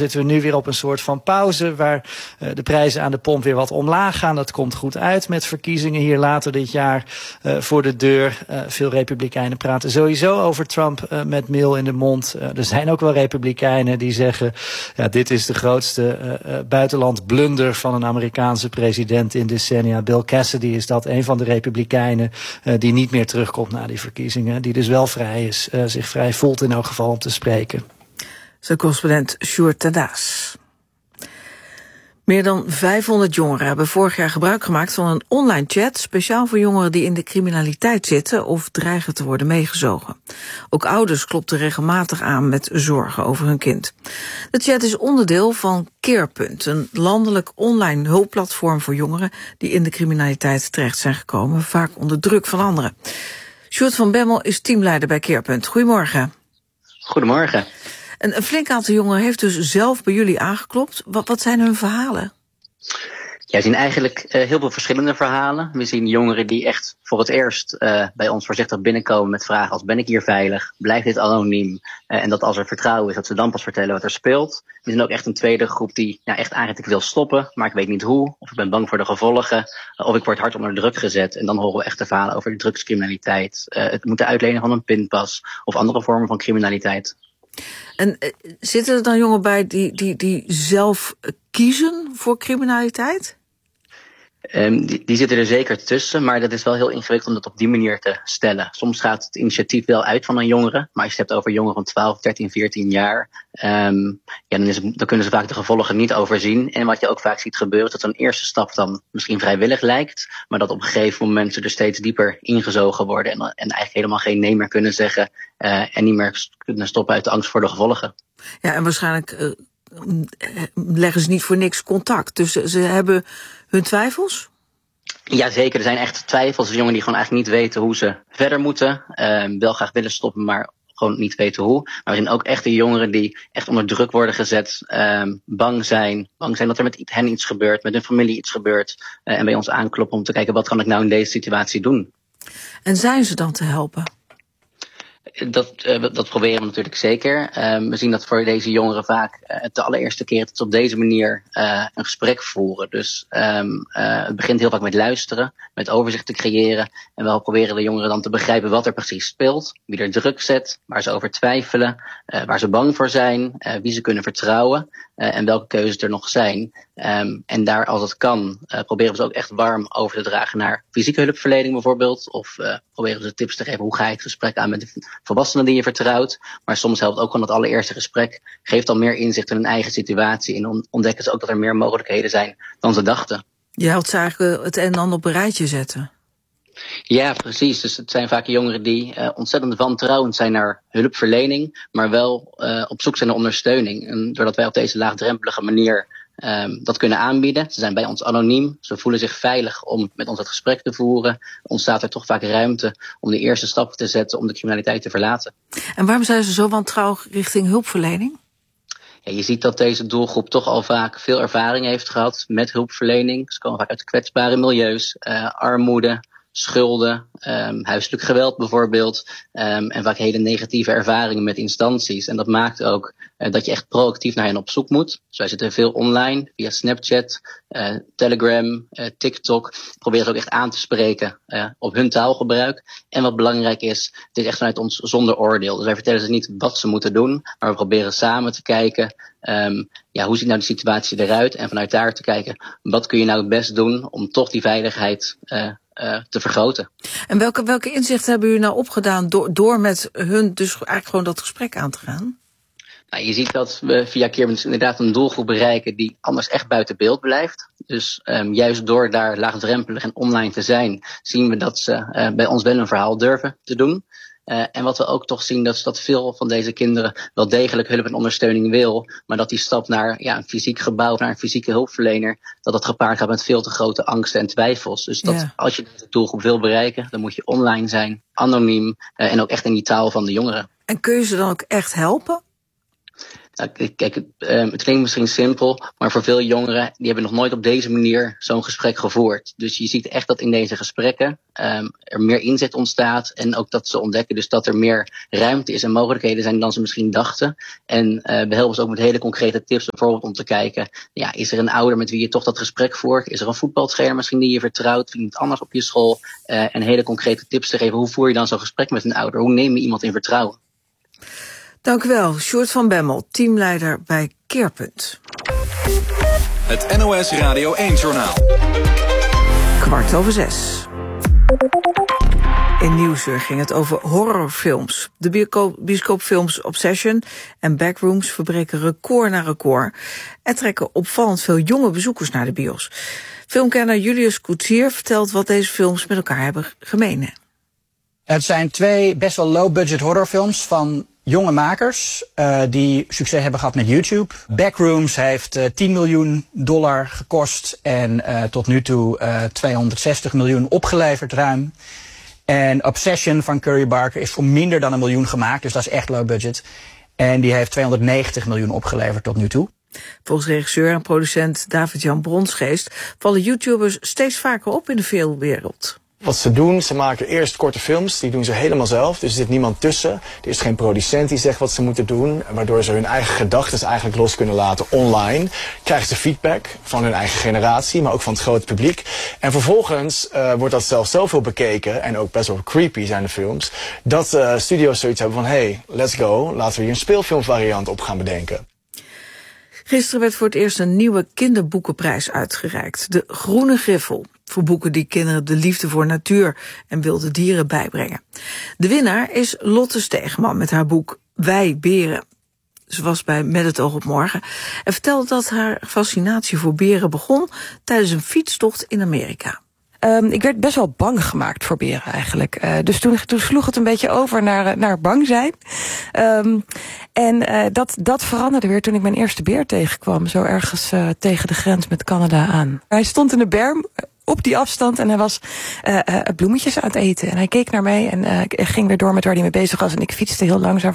zitten we nu weer op een soort van pauze waar de prijzen aan de pomp weer wat omlaag gaan. Dat komt goed uit met verkiezingen hier later dit jaar voor de deur. Veel republikeinen praten sowieso over Trump met meel in de mond. Er zijn ook wel republikeinen die zeggen, ja, dit is de grootste buitenland blunder van een Amerikaanse president in decennia. Bill Cassidy is dat, een van de republikeinen die niet meer terugkomt na die verkiezingen. Die dus wel vrij is, zich vrij voelt in elk geval om te spreken. Zijn correspondent Sjoerd Tadaas. Meer dan 500 jongeren hebben vorig jaar gebruik gemaakt van een online chat, speciaal voor jongeren die in de criminaliteit zitten of dreigen te worden meegezogen. Ook ouders klopten regelmatig aan met zorgen over hun kind. De chat is onderdeel van Keerpunt, een landelijk online hulpplatform voor jongeren die in de criminaliteit terecht zijn gekomen, vaak onder druk van anderen. Sjoerd van Bemmel is teamleider bij Keerpunt. Goedemorgen. Goedemorgen. Een flink aantal jongeren heeft dus zelf bij jullie aangeklopt. Wat zijn hun verhalen? Ja, we zien eigenlijk heel veel verschillende verhalen. We zien jongeren die echt voor het eerst bij ons voorzichtig binnenkomen met vragen als: ben ik hier veilig? Blijft dit anoniem? En dat als er vertrouwen is, dat ze dan pas vertellen wat er speelt. We zien ook echt een tweede groep die echt aangeeft: ik wil stoppen, maar ik weet niet hoe. Of ik ben bang voor de gevolgen. Of ik word hard onder druk gezet. En dan horen we echt de verhalen over de drugscriminaliteit. Het moeten uitlenen van een pinpas of andere vormen van criminaliteit. En zitten er dan jongeren bij die zelf kiezen voor criminaliteit? Die zitten er zeker tussen, maar dat is wel heel ingewikkeld om dat op die manier te stellen. Soms gaat het initiatief wel uit van een jongere, maar als je het hebt over jongeren van 12, 13, 14 jaar, dan kunnen ze vaak de gevolgen niet overzien. En wat je ook vaak ziet gebeuren, is dat een eerste stap dan misschien vrijwillig lijkt, maar dat op een gegeven moment ze er steeds dieper ingezogen worden en eigenlijk helemaal geen nee meer kunnen zeggen en niet meer kunnen stoppen uit de angst voor de gevolgen. Ja, en waarschijnlijk leggen ze niet voor niks contact. Dus ze hebben hun twijfels? Jazeker, er zijn echt twijfels. Er jongen die gewoon eigenlijk niet weten hoe ze verder moeten. Wel graag willen stoppen, maar gewoon niet weten hoe. Maar er zijn ook echt de jongeren die echt onder druk worden gezet. Bang zijn dat er met hen iets gebeurt, met hun familie iets gebeurt. En bij ons aankloppen om te kijken: wat kan ik nou in deze situatie doen? En zijn ze dan te helpen? Dat proberen we natuurlijk zeker. We zien dat voor deze jongeren vaak het de allereerste keer dat ze op deze manier een gesprek voeren. Dus het begint heel vaak met luisteren, met overzicht te creëren. En wel proberen de jongeren dan te begrijpen wat er precies speelt, wie er druk zet, waar ze over twijfelen, waar ze bang voor zijn, wie ze kunnen vertrouwen en welke keuzes er nog zijn. En daar, als het kan, proberen we ze ook echt warm over te dragen naar fysieke hulpverlening bijvoorbeeld. Of proberen we ze tips te geven: hoe ga je het gesprek aan met de volwassenen die je vertrouwt. Maar soms helpt ook gewoon het allereerste gesprek. Geeft dan meer inzicht in hun eigen situatie. En ontdekken ze ook dat er meer mogelijkheden zijn dan ze dachten. Je helpt ze eigenlijk het een en ander op een rijtje zetten. Ja, precies. Dus het zijn vaak jongeren die ontzettend wantrouwend zijn naar hulpverlening, maar wel op zoek zijn naar ondersteuning. En doordat wij op deze laagdrempelige manier dat kunnen aanbieden. Ze zijn bij ons anoniem. Ze voelen zich veilig om met ons het gesprek te voeren. Ontstaat er toch vaak ruimte om de eerste stappen te zetten om de criminaliteit te verlaten. En waarom zijn ze zo wantrouwig richting hulpverlening? Ja, je ziet dat deze doelgroep toch al vaak veel ervaring heeft gehad met hulpverlening. Ze komen vaak uit kwetsbare milieus, armoede, schulden, huiselijk geweld bijvoorbeeld. En vaak hele negatieve ervaringen met instanties. En dat maakt ook dat je echt proactief naar hen op zoek moet. Dus wij zitten veel online, via Snapchat, Telegram, TikTok. Proberen ze ook echt aan te spreken op hun taalgebruik. En wat belangrijk is, het is echt vanuit ons zonder oordeel. Dus wij vertellen ze niet wat ze moeten doen, maar we proberen samen te kijken: hoe ziet nou de situatie eruit? En vanuit daar te kijken: wat kun je nou het best doen om toch die veiligheid te vergroten. En welke inzichten hebben jullie nou opgedaan door met hun dus eigenlijk gewoon dat gesprek aan te gaan? Nou, je ziet dat we via Keerpunt inderdaad een doelgroep bereiken die anders echt buiten beeld blijft. Dus juist door daar laagdrempelig en online te zijn, zien we dat ze bij ons wel een verhaal durven te doen. En wat we ook toch zien, dat veel van deze kinderen wel degelijk hulp en ondersteuning wil, maar dat die stap naar een fysiek gebouw, naar een fysieke hulpverlener, dat gepaard gaat met veel te grote angsten en twijfels. Dus als je de doelgroep wil bereiken, dan moet je online zijn, anoniem en ook echt in die taal van de jongeren. En kun je ze dan ook echt helpen? Kijk, het klinkt misschien simpel, maar voor veel jongeren die hebben nog nooit op deze manier zo'n gesprek gevoerd. Dus je ziet echt dat in deze gesprekken er meer inzet ontstaat en ook dat ze ontdekken dus dat er meer ruimte is en mogelijkheden zijn dan ze misschien dachten. En we helpen ze ook met hele concrete tips, bijvoorbeeld om te kijken, ja, is er een ouder met wie je toch dat gesprek voert? Is er een voetbaltrainer misschien die je vertrouwt? Iemand anders op je school? En hele concrete tips te geven. Hoe voer je dan zo'n gesprek met een ouder? Hoe neem je iemand in vertrouwen? Dank u wel, Sjoerd van Bemmel, teamleider bij Keerpunt. Het NOS Radio 1-journaal. 5:15. In Nieuwsuur ging het over horrorfilms. De bioscoopfilms Obsession en Backrooms verbreken record na record en trekken opvallend veel jonge bezoekers naar de bios. Filmkenner Julius Koetsier vertelt wat deze films met elkaar hebben gemeen. Het zijn 2 best wel low-budget horrorfilms van jonge makers die succes hebben gehad met YouTube. Backrooms heeft $10 miljoen gekost en tot nu toe 260 miljoen opgeleverd ruim. En Obsession van Curry Barker is voor minder dan $1 miljoen gemaakt, dus dat is echt low budget. En die heeft 290 miljoen opgeleverd tot nu toe. Volgens regisseur en producent David-Jan Bronsgeest vallen YouTubers steeds vaker op in de filmwereld. Wat ze doen, ze maken eerst korte films, die doen ze helemaal zelf. Dus er zit niemand tussen. Er is geen producent die zegt wat ze moeten doen. Waardoor ze hun eigen gedachten eigenlijk los kunnen laten online. Krijgen ze feedback van hun eigen generatie, maar ook van het grote publiek. En vervolgens wordt dat zelfs zoveel bekeken, en ook best wel creepy zijn de films, dat studio's zoiets hebben van, hey, let's go, laten we hier een speelfilmvariant op gaan bedenken. Gisteren werd voor het eerst een nieuwe kinderboekenprijs uitgereikt. De Groene Griffel. Voor boeken die kinderen de liefde voor natuur en wilde dieren bijbrengen. De winnaar is Lotte Steegman met haar boek Wij Beren. Ze was bij Met het oog op morgen en vertelde dat haar fascinatie voor beren begon tijdens een fietstocht in Amerika. Ik werd best wel bang gemaakt voor beren eigenlijk. Dus toen sloeg het een beetje over naar bang zijn. Dat veranderde weer toen ik mijn eerste beer tegenkwam. Zo ergens tegen de grens met Canada aan. Hij stond in de berm op die afstand en hij was bloemetjes aan het eten. En hij keek naar mij en ging weer door met waar hij mee bezig was. En ik fietste heel langzaam